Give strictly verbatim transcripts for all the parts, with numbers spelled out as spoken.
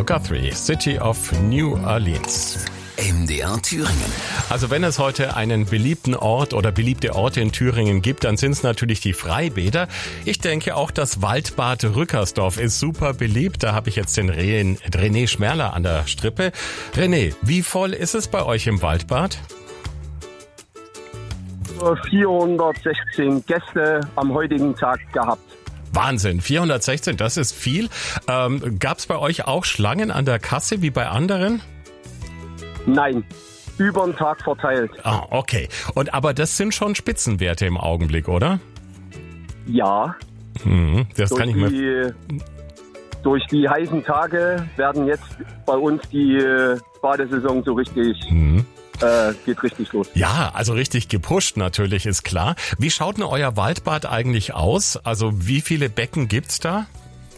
Guthrie, City of New Orleans. M D R Thüringen. Also wenn es heute einen beliebten Ort oder beliebte Orte in Thüringen gibt, dann sind es natürlich die Freibäder. Ich denke auch das Waldbad Rückersdorf ist super beliebt. Da habe ich jetzt den René Schmerler an der Strippe. René, wie voll ist es bei euch im Waldbad? vierhundertsechzehn Gäste am heutigen Tag gehabt. Wahnsinn, vierhundertsechzehn, das ist viel. Ähm, gab es bei euch auch Schlangen an der Kasse wie bei anderen? Nein, über den Tag verteilt. Ah, okay. Und aber das sind schon Spitzenwerte im Augenblick, oder? Ja. Mhm, das durch kann ich mir... Die, durch die heißen Tage werden jetzt bei uns die Badesaison so richtig... Mhm. Äh, geht richtig los. Ja, also richtig gepusht natürlich, ist klar. Wie schaut denn euer Waldbad eigentlich aus? Also wie viele Becken gibt's da?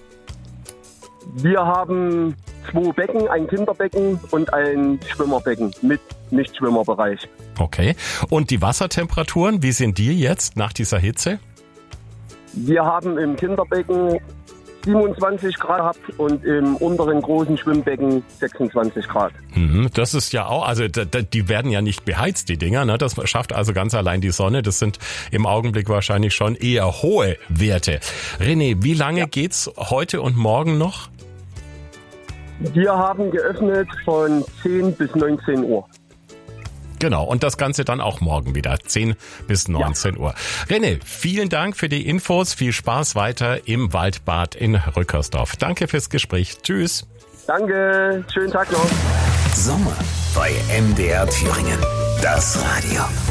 Wir haben zwei Becken, ein Kinderbecken und ein Schwimmerbecken mit Nichtschwimmerbereich. Okay. Und die Wassertemperaturen, wie sind die jetzt nach dieser Hitze? Wir haben im Kinderbecken siebenundzwanzig Grad gehabt und im unteren großen Schwimmbecken sechsundzwanzig Grad. Das ist ja auch, also die werden ja nicht beheizt, die Dinger, ne? Das schafft also ganz allein die Sonne. Das sind im Augenblick wahrscheinlich schon eher hohe Werte. René, wie lange ja. geht's heute und morgen noch? Wir haben geöffnet von zehn bis neunzehn Uhr. Genau, und das Ganze dann auch morgen wieder, zehn bis neunzehn ja. Uhr. René, vielen Dank für die Infos, viel Spaß weiter im Waldbad in Rückersdorf. Danke fürs Gespräch, tschüss. Danke, schönen Tag noch. Sommer bei M D R Thüringen, das Radio.